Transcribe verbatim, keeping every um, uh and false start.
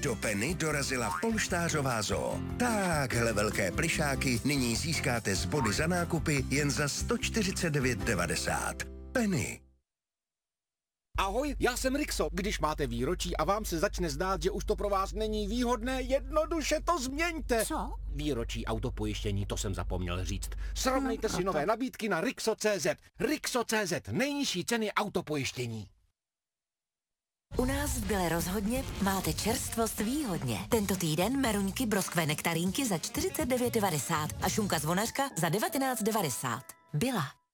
Do Penny dorazila polštářová zoo. Takhle velké plišáky nyní získáte z body za nákupy jen za sto čtyřicet devět devadesát. Penny. Ahoj, já jsem Rixo. Když máte výročí a vám se začne zdát, že už to pro vás není výhodné, jednoduše to změňte. Co? Výročí autopojištění, to jsem zapomněl říct. Srovnejte si nové nabídky na Rixo tečka cé zet. Rixo tečka cé zet, nejnižší ceny autopojištění. U nás v Byle rozhodně máte čerstvost výhodně. Tento týden meruňky, broskve, nektarínky za čtyřicet devět devadesát a šunka zvonařka za devatenáct devadesát. Byla.